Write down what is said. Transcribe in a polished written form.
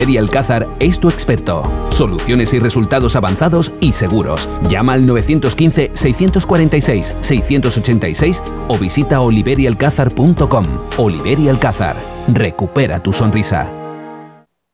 Oliveri Alcázar es tu experto. Soluciones y resultados avanzados y seguros. Llama al 915-646-686 o visita oliverialcázar.com. Oliveri Alcázar. Recupera tu sonrisa.